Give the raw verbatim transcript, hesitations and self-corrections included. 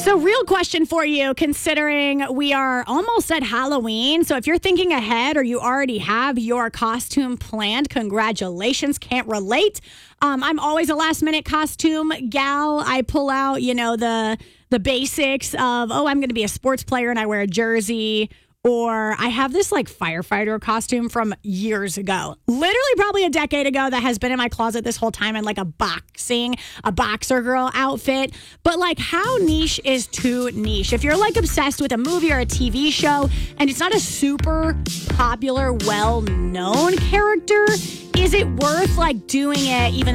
So, real question for you, considering we are almost at Halloween. So, if you're thinking ahead or you already have your costume planned, congratulations, can't relate. Um, I'm always a last minute costume gal. I pull out, you know, the the basics of, oh, I'm going to be a sports player and I wear a jersey. Or I have this like firefighter costume from years ago, literally probably a decade ago, that has been in my closet this whole time, and like a boxing, a boxer girl outfit. But like, how niche is too niche? If you're like obsessed with a movie or a T V show and it's not a super popular, well-known character, is it worth like doing it even though